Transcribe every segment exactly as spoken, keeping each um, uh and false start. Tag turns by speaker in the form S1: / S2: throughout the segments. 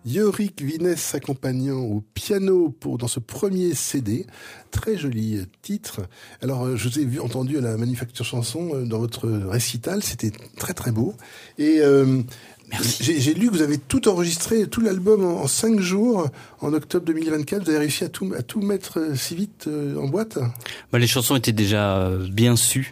S1: Yorick Vinesse s'accompagnant au piano pour dans ce premier C D, très joli titre. Alors je vous ai vu entendu à la Manufacture Chanson dans votre récital, c'était très très beau. Et euh,
S2: Merci.
S1: J'ai, j'ai lu que vous avez tout enregistré, tout l'album en, en cinq jours, en octobre deux mille vingt-quatre. Vous avez réussi à tout à tout mettre si vite euh, en boîte.
S2: Bah, les chansons étaient déjà bien sues.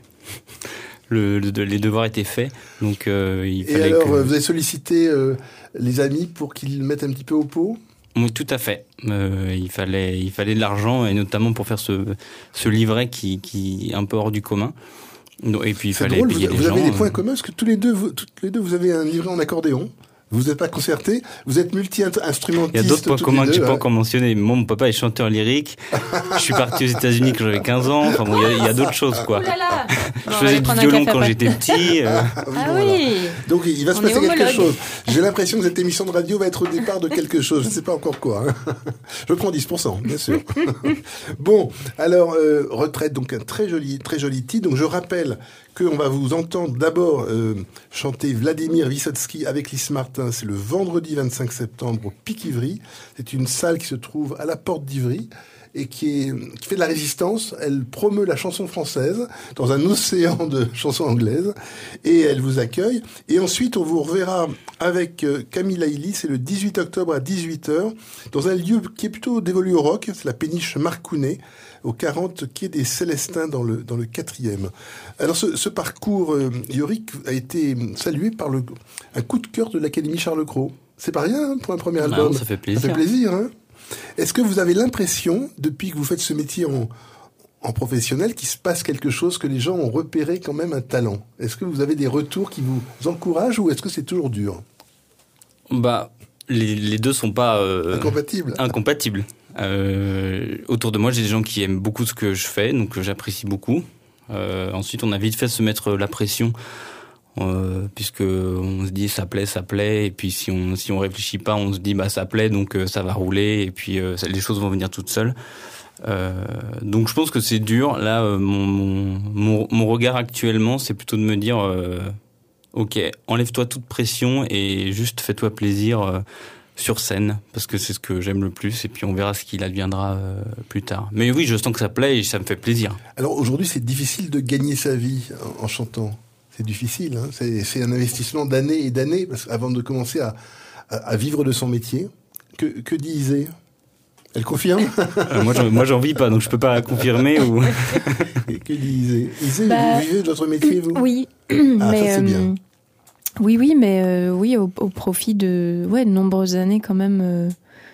S2: Le, le, les devoirs étaient faits, donc euh, il fallait.
S1: Et alors,
S2: que...
S1: vous avez sollicité euh, les amis pour qu'ils mettent un petit peu au pot ?
S2: Oui, tout à fait. Euh, il fallait, il fallait de l'argent, et notamment pour faire ce, ce livret qui, qui est un peu hors du commun. Et puis il
S1: C'est
S2: fallait
S1: drôle,
S2: payer
S1: vous,
S2: les
S1: vous
S2: gens.
S1: avez des points communs parce que tous les deux, vous, toutes les deux, vous avez un livret en accordéon. Vous n'êtes pas concertés, vous êtes multi-instrumentistes.
S2: Il y a d'autres points communs que j'ai
S1: deux,
S2: pas
S1: hein.
S2: encore mentionnés. Moi, mon papa est chanteur lyrique. Je suis parti aux États-Unis quand j'avais quinze ans. Enfin bon, il y a, il y a d'autres choses, quoi.
S3: Ouh là là.
S2: Je
S3: Bon,
S2: faisais du violon quand j'étais petit. Euh...
S1: Ah oui,
S3: Ah
S1: bon, alors.
S3: oui.
S1: Donc il va se
S3: On
S1: passer
S3: est
S1: quelque
S3: homologues.
S1: chose. J'ai l'impression que cette émission de radio va être au départ de quelque chose. Je ne sais pas encore quoi. Hein. Je prends dix pour cent, bien sûr. Bon, alors euh, retraite, donc un très joli, très joli titre. Donc je rappelle qu'on va vous entendre d'abord euh, chanter Vladimir Vysotsky avec Lys Martin. C'est le vendredi vingt-cinq septembre au Pic Ivry. C'est une salle qui se trouve à la porte d'Ivry et qui, est, qui fait de la résistance. Elle promeut la chanson française dans un océan de chansons anglaises et elle vous accueille. Et ensuite, on vous reverra avec euh, Camille Lailly, c'est le dix-huit octobre à dix-huit heures, dans un lieu qui est plutôt dévolu au rock, c'est la péniche Marcounet, au quarante quai des Célestins dans le dans le quatrième. Alors ce, ce parcours, euh, Yorick, a été salué par le, un coup de cœur de l'Académie Charles Cros. C'est pas rien hein, pour un premier
S2: Non,
S1: album.
S2: ça fait plaisir.
S1: Ça fait plaisir, hein. Est-ce que vous avez l'impression, depuis que vous faites ce métier en, en professionnel, qu'il se passe quelque chose, que les gens ont repéré quand même un talent ? Est-ce que vous avez des retours qui vous encouragent ou est-ce que c'est toujours dur ?
S2: Bah, les, les deux sont pas euh,
S1: Incompatibles.
S2: incompatibles. Euh, autour de moi, j'ai des gens qui aiment beaucoup ce que je fais, donc j'apprécie beaucoup. Euh, ensuite, on a vite fait se mettre la pression, euh, puisque on se dit ça plaît, ça plaît, et puis si on si on réfléchit pas, on se dit bah ça plaît, donc euh, ça va rouler, et puis euh, ça, les choses vont venir toutes seules. Euh, donc je pense que c'est dur. Là, euh, mon, mon mon mon regard actuellement, c'est plutôt de me dire euh, ok, enlève-toi toute pression et juste fais-toi plaisir. Euh, sur scène, parce que c'est ce que j'aime le plus, et puis on verra ce qu'il adviendra euh, plus tard. Mais oui, je sens que ça plaît et ça me fait plaisir.
S1: Alors aujourd'hui, c'est difficile de gagner sa vie en, en chantant. C'est difficile, hein. c'est, c'est un investissement d'années et d'années parce, avant de commencer à, à, à vivre de son métier. Que, que dit Isée ? Elle confirme ?
S2: euh, moi, j'en, moi, j'en vis pas, donc je peux pas confirmer. Ou...
S1: Et que dit Isée ? Isée,
S3: Bah,
S1: vous vivez de votre métier, vous ?
S3: Oui,
S1: Ah,
S3: mais
S1: ça c'est bien.
S3: euh, oui, oui, mais euh, oui, au, au profit de ouais de nombreuses années quand même. Euh,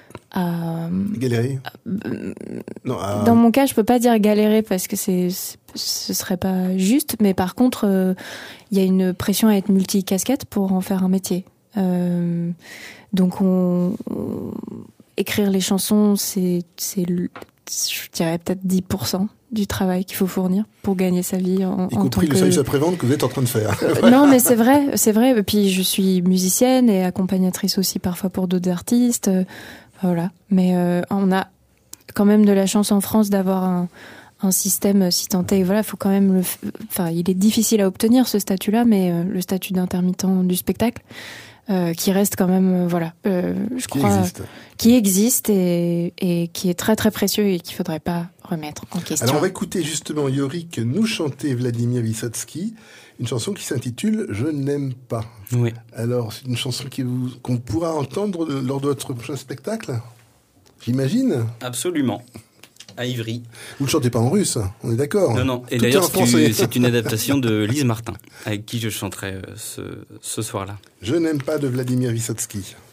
S3: à,
S1: Galérer ?
S3: euh,
S1: Non, à...
S3: Dans mon cas, je peux pas dire galérer parce que c'est, c'est ce serait pas juste, mais par contre, il euh, y a une pression à être multicasquette pour en faire un métier. Euh, donc, on, on, écrire les chansons, c'est, c'est, je dirais peut-être dix pour cent du travail qu'il faut fournir pour gagner sa vie en,
S1: y
S3: en
S1: compris
S3: tant
S1: le
S3: que...
S1: service après-vente que vous êtes en train de faire.
S3: Euh, non, mais c'est vrai, c'est vrai. Et puis, je suis musicienne et accompagnatrice aussi parfois pour d'autres artistes. Euh, voilà. Mais euh, on a quand même de la chance en France d'avoir un, un système, si tant est, voilà, faut quand même le, enfin, il est difficile à obtenir ce statut-là, mais euh, le statut d'intermittent du spectacle, euh, qui reste quand même, euh, voilà, euh, je
S1: Qui
S3: crois,
S1: existe.
S3: qui existe et, et qui est très très précieux et qu'il faudrait pas remettre en question.
S1: Alors on va écouter justement Yorick nous chanter Vladimir Vysotsky, une chanson qui s'intitule « Je n'aime pas ».
S2: Oui.
S1: Alors c'est une chanson qui vous, qu'on pourra entendre lors de votre prochain spectacle, j'imagine.
S2: Absolument. À Ivry.
S1: Vous ne chantez pas en russe, on est d'accord.
S2: Non, non. Et
S1: Tout
S2: d'ailleurs,
S1: est en
S2: c'est,
S1: français.
S2: c'est une adaptation de Lys Martin, avec qui je chanterai ce, ce soir-là.
S1: Je n'aime pas de Vladimir Vysotsky.